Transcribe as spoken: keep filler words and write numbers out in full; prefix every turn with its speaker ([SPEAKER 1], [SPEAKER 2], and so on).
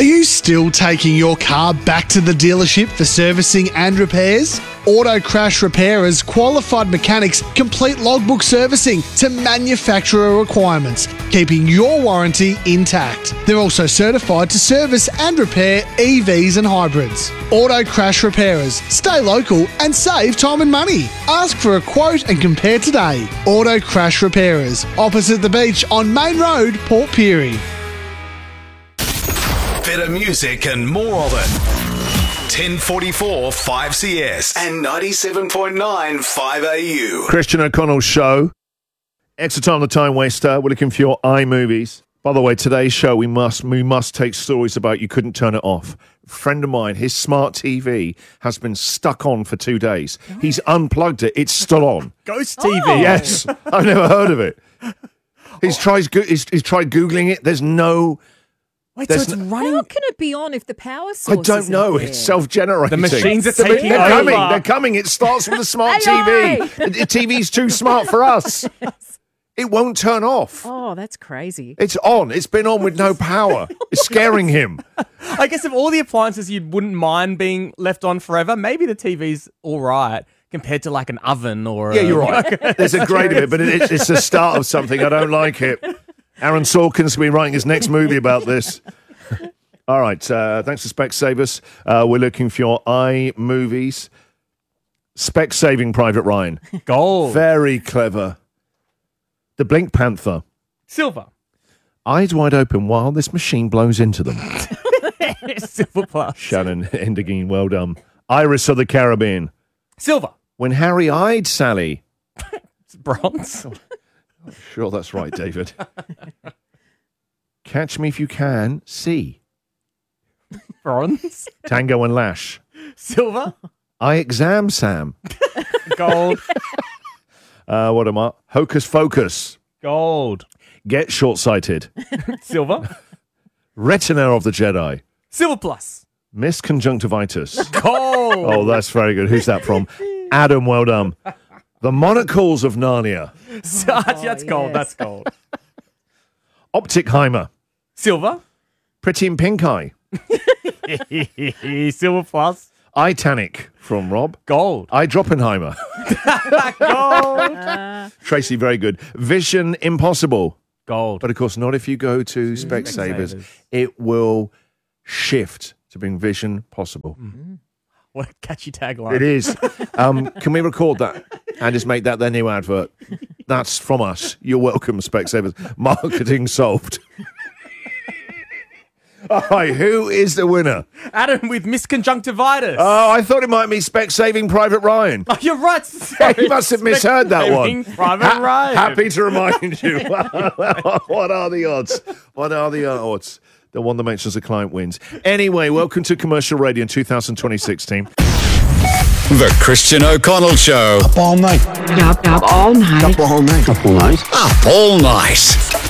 [SPEAKER 1] Are you still taking your car back to the dealership for servicing and repairs? Auto Crash Repairers qualified mechanics complete logbook servicing to manufacturer requirements, keeping your warranty intact. They're also certified to service and repair E Vs and hybrids. Auto Crash Repairers. Stay local and save time and money. Ask for a quote and compare today. Auto Crash Repairers, opposite the beach on Main Road, Port Pirie.
[SPEAKER 2] Better music and more of it. ten forty-four five C S and ninety-seven point nine five A U.
[SPEAKER 3] Christian O'Connell's show. Extra time, the time waster. We're looking for your iMovies. By the way, today's show, we must we must take stories about you couldn't turn it off. A friend of mine, his smart T V has been stuck on for two days. He's unplugged it. It's still on.
[SPEAKER 4] Ghost T V.
[SPEAKER 3] Oh. Yes. I've never heard of it. He's, tried, he's, he's tried Googling it. There's no...
[SPEAKER 4] Wait,
[SPEAKER 3] There's
[SPEAKER 4] so it's
[SPEAKER 3] no-
[SPEAKER 4] running...
[SPEAKER 5] How can it be on if the power source
[SPEAKER 3] I don't
[SPEAKER 5] isn't
[SPEAKER 3] know.
[SPEAKER 5] there?
[SPEAKER 3] It's self-generating.
[SPEAKER 4] The machines are
[SPEAKER 3] They're-
[SPEAKER 4] taking
[SPEAKER 3] they're
[SPEAKER 4] over.
[SPEAKER 3] coming. They're coming. It starts with a smart T V.
[SPEAKER 5] A I.
[SPEAKER 3] The, the T V's too smart for us. It won't turn off.
[SPEAKER 5] Oh, that's crazy.
[SPEAKER 3] It's on. It's been on with no power. It's scaring him.
[SPEAKER 4] I guess of all the appliances you wouldn't mind being left on forever, maybe the T V's all right compared to like an oven or...
[SPEAKER 3] Yeah,
[SPEAKER 4] a,
[SPEAKER 3] you're right. There's a grade of it, but it, it's the start of something. I don't like it. Aaron Sorkin's been writing his next movie about this. All right. Uh, thanks to Specsavers. Uh, we're looking for your iMovies. Spec-saving Private Ryan.
[SPEAKER 4] Gold.
[SPEAKER 3] Very clever. The Blink Panther.
[SPEAKER 4] Silver.
[SPEAKER 3] Eyes wide open while this machine blows into them.
[SPEAKER 4] Silver plus.
[SPEAKER 3] Shannon Endigine, well done. Iris of the Caribbean.
[SPEAKER 4] Silver.
[SPEAKER 3] When Harry eyed Sally.
[SPEAKER 4] It's bronze.
[SPEAKER 3] Sure, that's right, David. Catch Me If You Can. C.
[SPEAKER 4] Bronze.
[SPEAKER 3] Tango and Lash.
[SPEAKER 4] Silver.
[SPEAKER 3] I Exam Sam.
[SPEAKER 4] Gold.
[SPEAKER 3] Uh, what am I? Hocus Focus.
[SPEAKER 4] Gold.
[SPEAKER 3] Get Short-Sighted.
[SPEAKER 4] Silver.
[SPEAKER 3] Retina of the Jedi.
[SPEAKER 4] Silver plus.
[SPEAKER 3] Miss Conjunctivitis.
[SPEAKER 4] Gold.
[SPEAKER 3] Oh, that's very good. Who's that from? Adam, well done. The Monocles of Narnia.
[SPEAKER 4] So, that's gold.
[SPEAKER 5] yes.
[SPEAKER 4] That's gold.
[SPEAKER 3] Optikheimer.
[SPEAKER 4] Silver.
[SPEAKER 3] Pretty in Pink Eye.
[SPEAKER 4] Silver plus.
[SPEAKER 3] Itanic from Rob.
[SPEAKER 4] Gold.
[SPEAKER 3] I Droppenheimer.
[SPEAKER 4] Gold.
[SPEAKER 3] Tracy, very good. Vision Impossible.
[SPEAKER 4] Gold.
[SPEAKER 3] But of course, not if you go to Specsavers.
[SPEAKER 4] Specsavers.
[SPEAKER 3] It will shift to being Vision Possible.
[SPEAKER 4] Mm-hmm. What a catchy tagline.
[SPEAKER 3] It is. Um, can we record that and just make that their new advert? That's from us. You're welcome, Specsavers. Marketing solved. All right, who is the winner?
[SPEAKER 4] Adam with misconjunctivitis.
[SPEAKER 3] Oh, I thought it might be Spec-saving Private Ryan.
[SPEAKER 4] Oh, you're right.
[SPEAKER 3] Oh, you must have misheard that one.
[SPEAKER 4] Private
[SPEAKER 3] Ha-
[SPEAKER 4] Ryan.
[SPEAKER 3] Happy to remind you. What are the odds? What are the odds? The one that mentions a client wins. Anyway, welcome to Commercial Radio in two thousand twenty-six, team.
[SPEAKER 2] The Christian O'Connell Show.
[SPEAKER 6] Up all night.
[SPEAKER 7] Up, up all night.
[SPEAKER 6] Up all night. Up all night.
[SPEAKER 2] Up all night.